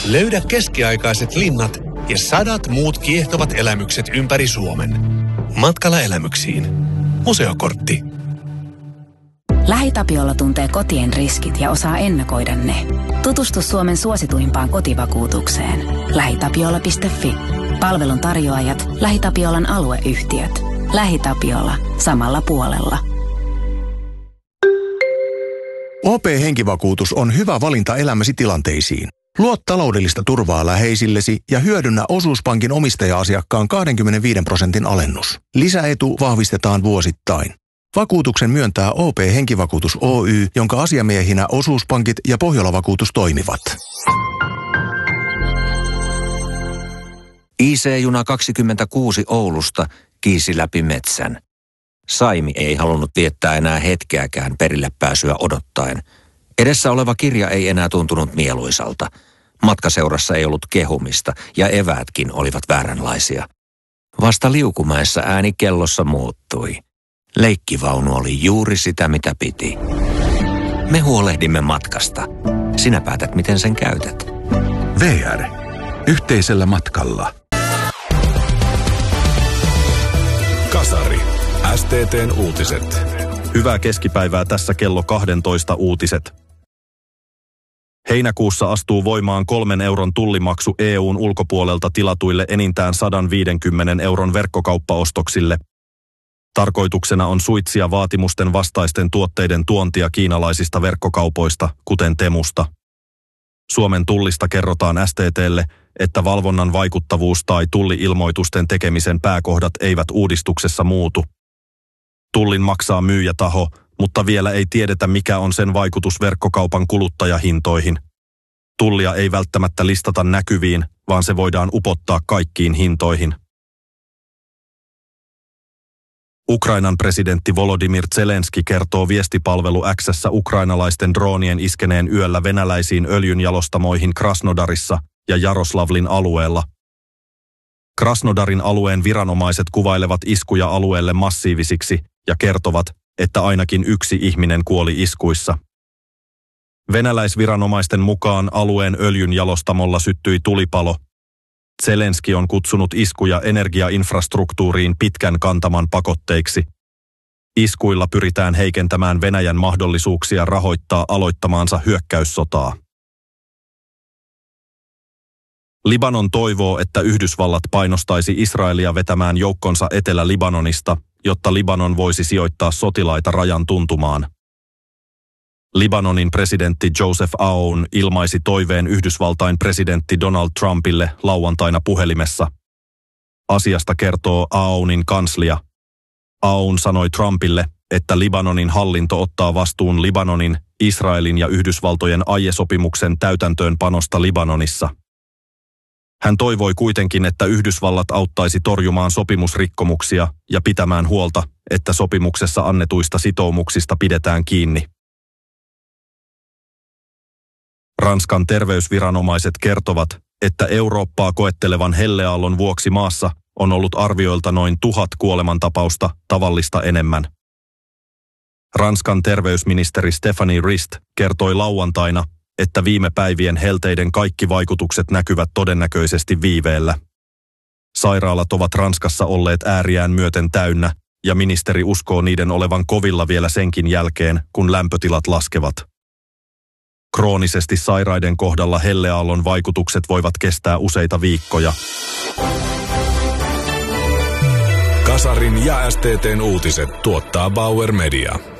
Löydä keskiaikaiset linnat ja 100 muut kiehtovat elämykset ympäri Suomen. Matkalla elämyksiin. Museokortti. LähiTapiola tuntee kotien riskit ja osaa ennakoida ne. Tutustu Suomen suosituimpaan kotivakuutukseen. LähiTapiola.fi. Palvelun tarjoajat, LähiTapiolan alueyhtiöt. LähiTapiola. Samalla puolella. OP-henkivakuutus on hyvä valinta elämäsi tilanteisiin. Luo taloudellista turvaa läheisillesi ja hyödynnä Osuuspankin omistaja-asiakkaan 25% alennus. Lisäetu vahvistetaan vuosittain. Vakuutuksen myöntää OP-henkivakuutus Oy, jonka asiamiehinä Osuuspankit ja Pohjola-vakuutus toimivat. IC-juna 26 Oulusta kiisi läpi metsän. Saimi ei halunnut viettää enää hetkeäkään perille pääsyä odottaen. Edessä oleva kirja ei enää tuntunut mieluisalta. Matkaseurassa ei ollut kehumista ja eväätkin olivat vääränlaisia. Vasta Liukumäessä ääni kellossa muuttui. Leikkivaunu oli juuri sitä, mitä piti. Me huolehdimme matkasta. Sinä päätät, miten sen käytät. VR. Yhteisellä matkalla. Kasari. STT:n uutiset. Hyvää keskipäivää, tässä kello 12 uutiset. Heinäkuussa astuu voimaan 3 euron tullimaksu EU:n ulkopuolelta tilatuille enintään 150 euron verkkokauppaostoksille. Tarkoituksena on suitsia vaatimusten vastaisten tuotteiden tuontia kiinalaisista verkkokaupoista, kuten Temusta. Suomen tullista kerrotaan STT:lle, että valvonnan vaikuttavuus tai tulli-ilmoitusten tekemisen pääkohdat eivät uudistuksessa muutu. Tullin maksaa myyjätaho, mutta vielä ei tiedetä, mikä on sen vaikutus verkkokaupan kuluttajahintoihin. Tullia ei välttämättä listata näkyviin, vaan se voidaan upottaa kaikkiin hintoihin. Ukrainan presidentti Volodymyr Zelenski kertoo viestipalvelu X:ssä ukrainalaisten droonien iskeneen yöllä venäläisiin öljynjalostamoihin Krasnodarissa ja Jaroslavlin alueella. Krasnodarin alueen viranomaiset kuvailevat iskuja alueelle massiivisiksi ja kertovat, että ainakin 1 ihminen kuoli iskuissa. Venäläisviranomaisten mukaan alueen öljynjalostamolla syttyi tulipalo. Zelenski on kutsunut iskuja energiainfrastruktuuriin pitkän kantaman pakotteiksi. Iskuilla pyritään heikentämään Venäjän mahdollisuuksia rahoittaa aloittamaansa hyökkäyssotaa. Libanon toivoo, että Yhdysvallat painostaisi Israelia vetämään joukkonsa Etelä-Libanonista, jotta Libanon voisi sijoittaa sotilaita rajan tuntumaan. Libanonin presidentti Joseph Aoun ilmaisi toiveen Yhdysvaltain presidentti Donald Trumpille lauantaina puhelimessa. Asiasta kertoo Aounin kanslia. Aoun sanoi Trumpille, että Libanonin hallinto ottaa vastuun Libanonin, Israelin ja Yhdysvaltojen aiesopimuksen täytäntöönpanosta Libanonissa. Hän toivoi kuitenkin, että Yhdysvallat auttaisi torjumaan sopimusrikkomuksia ja pitämään huolta, että sopimuksessa annetuista sitoumuksista pidetään kiinni. Ranskan terveysviranomaiset kertovat, että Eurooppaa koettelevan helleaallon vuoksi maassa on ollut arvioilta noin 1000 kuolemantapausta tavallista enemmän. Ranskan terveysministeri Stéphanie Rist kertoi lauantaina, että viime päivien helteiden kaikki vaikutukset näkyvät todennäköisesti viiveellä. Sairaalat ovat Ranskassa olleet ääriään myöten täynnä, ja ministeri uskoo niiden olevan kovilla vielä senkin jälkeen, kun lämpötilat laskevat. Kroonisesti sairaiden kohdalla helleaallon vaikutukset voivat kestää useita viikkoja. Kasarin ja STT:n uutiset tuottaa Bauer Media.